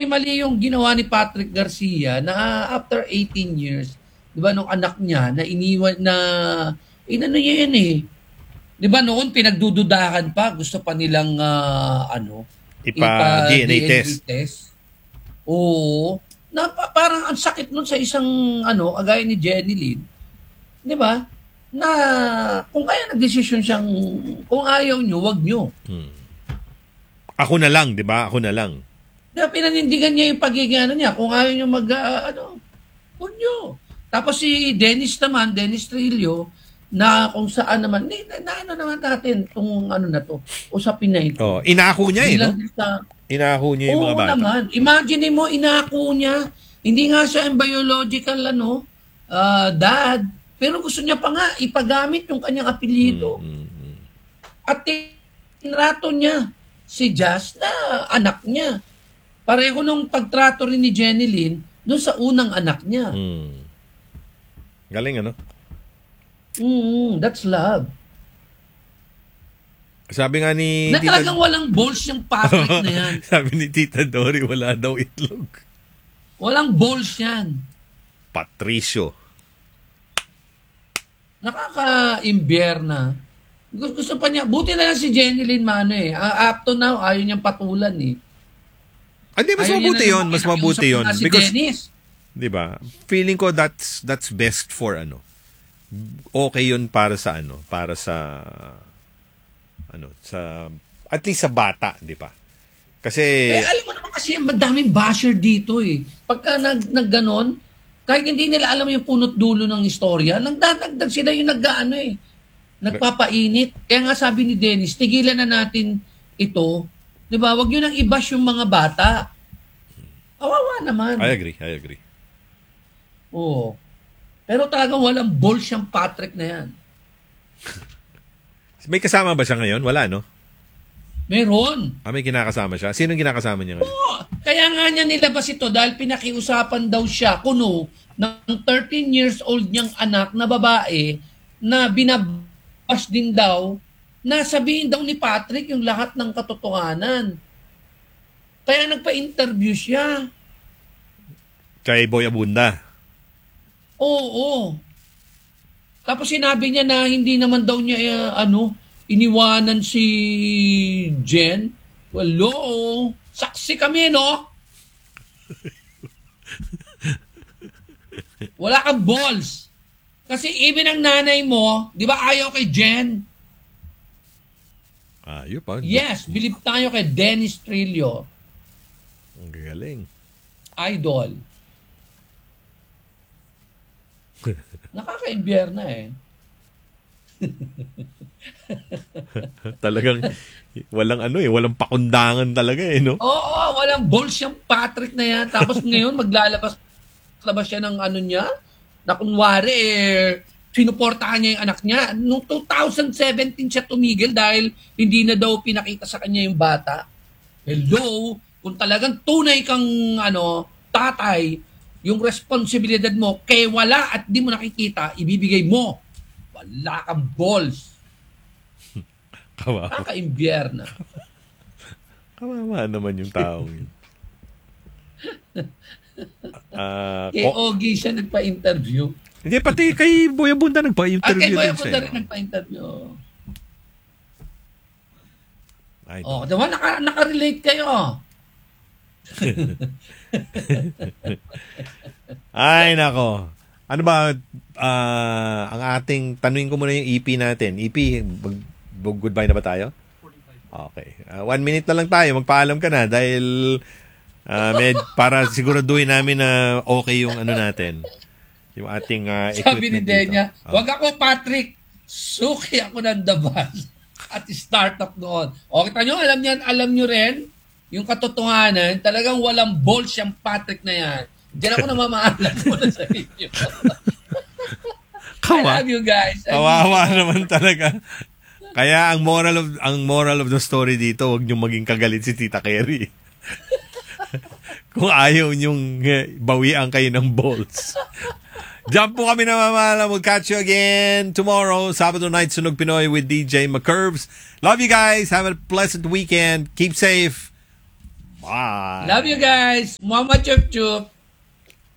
mali yung ginawa ni Patrick Garcia na after 18 years, 'di ba, nung anak niya na iniwan na inano niya yan eh. 'Di ba noon pinagdududahan pa, gusto pa nilang DNA test. Oo. Parang ang sakit nun sa isang agaya ni Jenny Lynn. 'Di ba? Na kung kaya nagdesisyon siyang kung ayaw nyo, wag nyo. Ako na lang, 'di ba? Ako na lang. Pinanindigan niya yung pagiging niya. Kung ayaw nyo wag nyo. Tapos si Dennis Trillo, na kung saan naman, naman natin itong na to, usapin na ito. Oh, inako niya no? Inako niya yung mga bata. Oo naman. Imagine mo, inako niya. Hindi nga siya ang biological, dad. Pero gusto niya pa nga ipagamit yung kanyang apelyido. At tinrato niya si Jazz na anak niya. Pareho nung pagtrato rin ni Jenny Lynn doon sa unang anak niya. Galing, That's love. Sabi nga ni na talagang walang balls yung Patrick na yan. Sabi ni Tita Dory, wala daw itlog. Walang balls yan. Patricio. Nakaka-imbier na. Gusto pa niya. Buti na lang si Jenny Lynn up to now, ayaw niyang patulan eh. Hindi, mas mabuti yun. Mas mabuti yun. Si Dennis. Di ba? Feeling ko that's best for okay yun para sa para sa sa at least sa bata, di ba? Kasi alam mo naman kasi madaming basher dito eh. Pagka nagganon, kahit hindi nila alam yung punot dulo ng istorya, nagdadagdag sila yung nagpapainit. Kaya nga sabi ni Dennis, tigilan na natin ito. Di ba? Huwag nyo nang i-bash yung mga bata. Awawa naman. I agree. Oo. Pero talagang walang balls yung Patrick na yan. May kasama ba siya ngayon? Wala, no? Meron. May kinakasama siya? Sinong kinakasama niya ngayon? Oo. Kaya nga niya nilabas ito dahil pinakiusapan daw siya, ng 13 years old niyang anak na babae na binabash din daw na sabihin daw ni Patrick yung lahat ng katotohanan. Kaya nagpa-interview siya. Kay Boy Abunda. Oo. Tapos sinabi niya na hindi naman daw niya iniwanan si Jen. Hello. Saksi kami, no? Wala kang balls. Kasi even ang nanay mo, di ba ayaw kay Jen? Yun pa. Yes, believe tayo kay Dennis Trillo. Ang galing. Idol. Nakaka-imbier na eh. Talagang walang walang pakundangan talaga no? Oo, walang balls yung Patrick na yan. Tapos ngayon maglalabas siya ng niya, na kunwari sinuportahan niya yung anak niya. Noong 2017 siya tumigil dahil hindi na daw pinakita sa kanya yung bata. Hello, kung talagang tunay kang tatay, yung responsibilidad mo kay wala at di mo nakikita, ibibigay mo. Wala kang balls. Kawawa. Kaka-imbier na. Kawawa naman yung taong yun. Kay Ogie siya nagpa-interview. Hindi, pati kay Boy Abunda nagpa-interview din siya. Kay Boy Abunda rin nagpa-interview. Diba? Nakarelate kayo. Ay, nako. Ano ba, ang ating, tanungin ko muna yung EP natin. EP, goodbye na ba tayo? Okay. 1 minute na lang tayo. Magpaalam ka na dahil para siguraduhin namin na okay yung natin. Yung ating equipment. Sabi ni Denya, wag ako Patrick, suki ako ng dabas at startup noon. O kita nyo, alam nyo rin, yung katotohanan, talagang walang balls yung Patrick na yan. Diyan ako namamaalam mo na sa inyo. I love you guys. Kawawa naman talaga. Kaya ang moral of the story dito, huwag niyong maging kagalit si Tita Carrie. Kung ayaw niyong bawian kayo ng balls. Jump po kami na mamala. We'll catch you again tomorrow, Sabado night, Sunog Pinoy with DJ McCurves. Love you guys. Have a pleasant weekend. Keep safe. Bye! Love you guys. Mama Chup Chup.